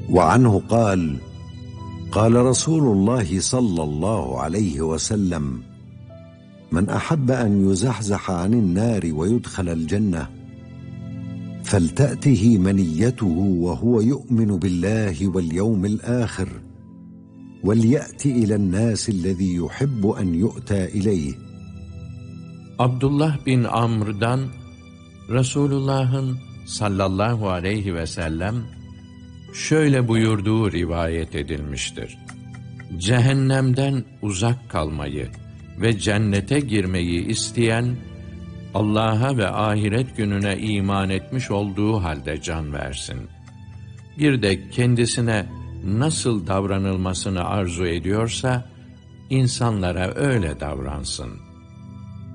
وعنه قال: قال رسول الله صلى الله عليه وسلم: من أحب أن يزحزح عن النار ويدخل الجنة فلتأته منيته وهو يؤمن بالله واليوم الآخر، وليأت إلى الناس الذي يحب أن يؤتى إليه. Abdullah bin Amr'dan Resulullah'ın sallallahu aleyhi ve sellem şöyle buyurduğu rivayet edilmiştir: Cehennemden uzak kalmayı ve cennete girmeyi isteyen, Allah'a ve ahiret gününe iman etmiş olduğu halde can versin. Bir de kendisine nasıl davranılmasını arzu ediyorsa, insanlara öyle davransın.